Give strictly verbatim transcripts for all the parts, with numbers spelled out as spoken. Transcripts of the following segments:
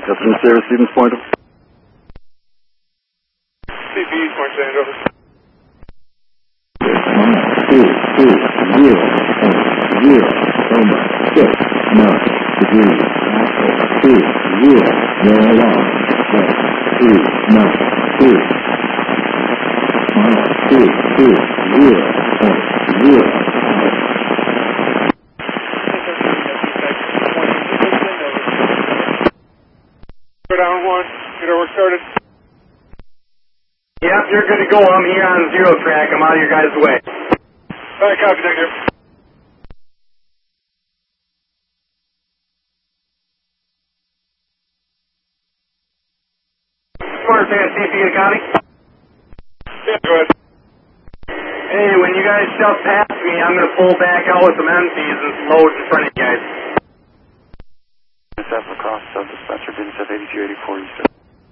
Customer service, Stevens Point. C P East Point, stand over. Two, two, zero, zero, Coma, six, nine, degrees, two, zero, no alarm, two, nine, two, two, two, zero, zero. Go down one, get our work started. Yep, you're good to go. I'm here on zero track. I'm out of your guys' way. Alright, copy, negative. Smart fan, C P and Connie. Yeah, go ahead. Hey, when you guys shove past me, I'm going to pull back out with some empties and load in front of you guys. S F across sub-dispatcher, business F eighty-two eighty-four Eastern.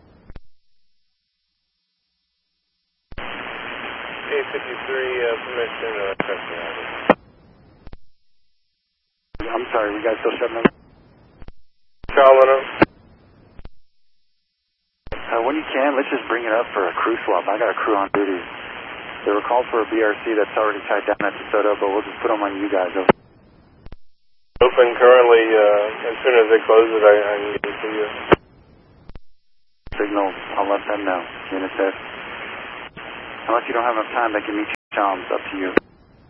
eight fifty-three, uh, permission, uh, customer address. I'm sorry, we guys still shutting them? Calling them. Uh, when you can, let's just bring it up for a crew swap. I got a crew on duty. They were called for a B R C that's already tied down at the setup, but we'll just put them on you guys. Open currently, uh, as soon as they close it, I, I can get it to you. Signal, I'll let them know. Unit says. Unless you don't have enough time, they can meet you. Tom's up to you.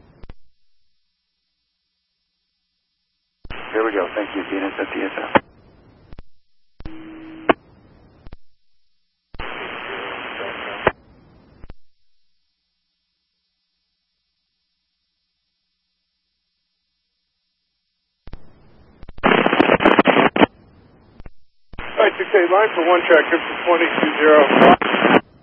Here we go. Thank you, Unit at T S F. Alright, six eight line for one track, trip to twenty two zero.